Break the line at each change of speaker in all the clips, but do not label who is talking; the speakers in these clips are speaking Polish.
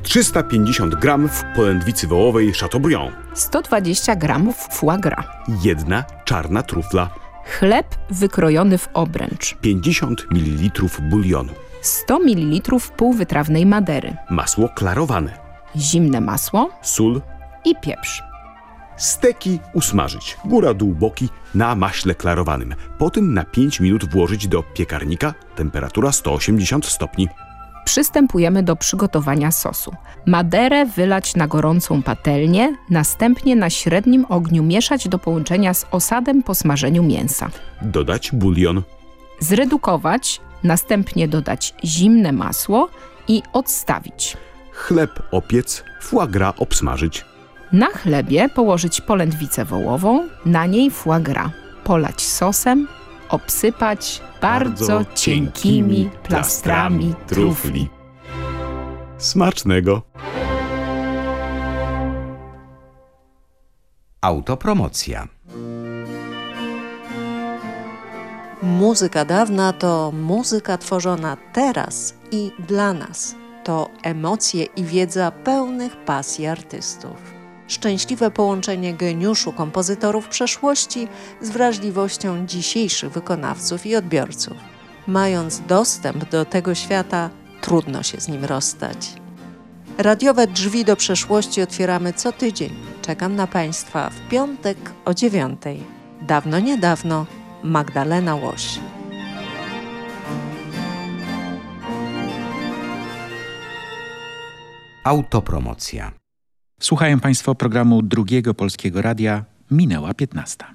350 gramów polędwicy wołowej Chateaubriand.
120 gramów foie gras.
1 czarna trufla.
Chleb wykrojony w obręcz.
50 ml bulionu.
100 ml półwytrawnej madery.
Masło klarowane.
Zimne masło
Sól.
i pieprz.
Steki usmażyć, góra-dół boki na maśle klarowanym. Potem na 5 minut włożyć do piekarnika, temperatura 180 stopni.
Przystępujemy do przygotowania sosu. Maderę wylać na gorącą patelnię, następnie na średnim ogniu mieszać do połączenia z osadem po smażeniu mięsa.
Dodać bulion.
Zredukować, następnie dodać zimne masło i odstawić.
Chleb opiec, foie gras obsmażyć.
Na chlebie położyć polędwicę wołową, na niej foie gras. Polać sosem, obsypać bardzo cienkimi plastrami trufli.
Smacznego!
Autopromocja.
Muzyka dawna to muzyka tworzona teraz i dla nas. To emocje i wiedza pełnych pasji artystów. Szczęśliwe połączenie geniuszu kompozytorów przeszłości z wrażliwością dzisiejszych wykonawców i odbiorców. Mając dostęp do tego świata, trudno się z nim rozstać. Radiowe drzwi do przeszłości otwieramy co tydzień. Czekam na Państwa w piątek o 9:00. Dawno, niedawno, Magdalena Łoś.
Autopromocja.
Słuchają Państwo programu Drugiego Polskiego Radia. Minęła 15.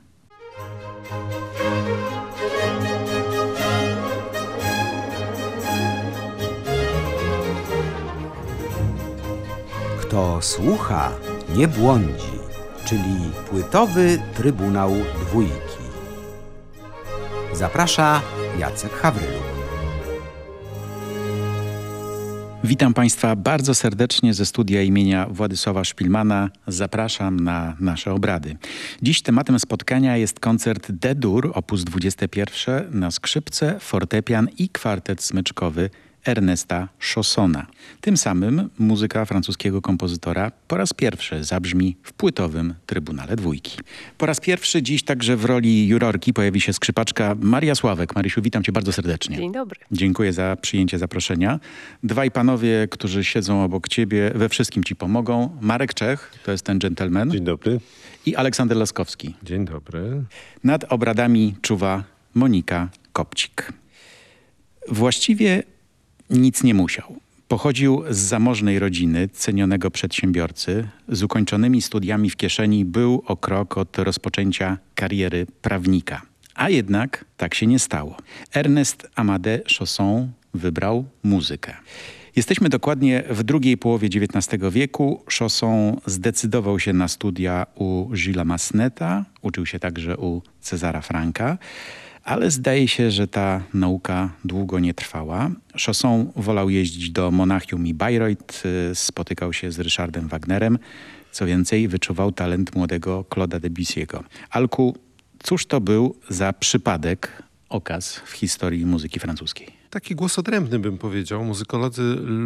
Kto słucha, nie błądzi, czyli płytowy Trybunał Dwójki. Zaprasza Jacek Hawryluk.
Witam Państwa bardzo serdecznie ze studia imienia Władysława Szpilmana. Zapraszam na nasze obrady. Dziś tematem spotkania jest koncert D-dur op. 21 na skrzypce, fortepian i kwartet smyczkowy Ernesta Chaussona. Tym samym muzyka francuskiego kompozytora po raz pierwszy zabrzmi w płytowym Trybunale Dwójki. Po raz pierwszy dziś także w roli jurorki pojawi się skrzypaczka Maria Sławek. Marysiu, witam Cię bardzo serdecznie.
Dzień dobry.
Dziękuję za przyjęcie zaproszenia. Dwaj panowie, którzy siedzą obok Ciebie, we wszystkim Ci pomogą. Marek Czech, to jest ten gentleman.
Dzień dobry.
I Aleksander Laskowski.
Dzień dobry.
Nad obradami czuwa Monika Kopcik. Właściwie nic nie musiał. Pochodził z zamożnej rodziny, cenionego przedsiębiorcy. Z ukończonymi studiami w kieszeni był o krok od rozpoczęcia kariery prawnika. A jednak tak się nie stało. Ernest Amadé Chausson wybrał muzykę. Jesteśmy dokładnie w drugiej połowie XIX wieku. Chausson zdecydował się na studia u Gillesa Masseneta. Uczył się także u Cezara Franka. Ale zdaje się, że ta nauka długo nie trwała. Chausson wolał jeździć do Monachium i Bayreuth, spotykał się z Ryszardem Wagnerem. Co więcej, wyczuwał talent młodego Claude'a Debussy'ego. Alku, cóż to był za przypadek, okaz w historii muzyki francuskiej?
Taki głos odrębny, bym powiedział. Muzykolodzy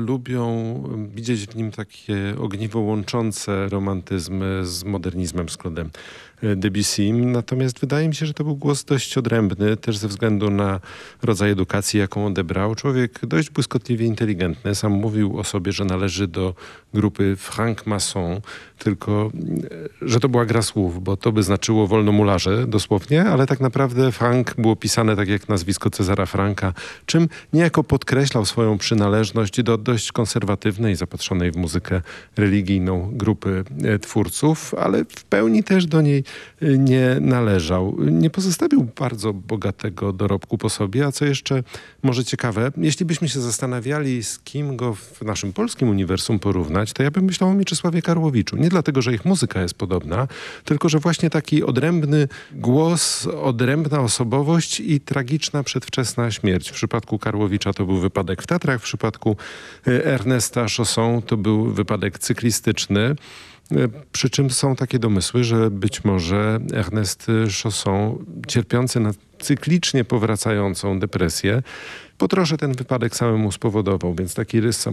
lubią widzieć w nim takie ogniwo łączące romantyzm z modernizmem, z Claude'em Debussym. Natomiast wydaje mi się, że to był głos dość odrębny, też ze względu na rodzaj edukacji, jaką odebrał. Człowiek dość błyskotliwie inteligentny. Sam mówił o sobie, że należy do grupy franc-maçon, tylko że to była gra słów, bo to by znaczyło wolnomularze dosłownie, ale tak naprawdę Frank było pisane tak jak nazwisko Cezara Franka, czym niejako podkreślał swoją przynależność do dość konserwatywnej, zapatrzonej w muzykę religijną grupy twórców, ale w pełni też do niej nie należał. Nie pozostawił bardzo bogatego dorobku po sobie, a co jeszcze może ciekawe, jeśli byśmy się zastanawiali, z kim go w naszym polskim uniwersum porównać, to ja bym myślał o Mieczysławie Karłowiczu. Nie dlatego, że ich muzyka jest podobna, tylko że właśnie taki odrębny głos, odrębna osobowość i tragiczna przedwczesna śmierć. W przypadku Karłowicza to był wypadek w Tatrach, w przypadku Ernesta Chausson to był wypadek cyklistyczny. Przy czym są takie domysły, że być może Ernest Chausson, cierpiący na cyklicznie powracającą depresję, po trosze ten wypadek samemu spowodował, więc taki rys